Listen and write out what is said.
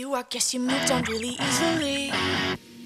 you, I guess you moved on really easily.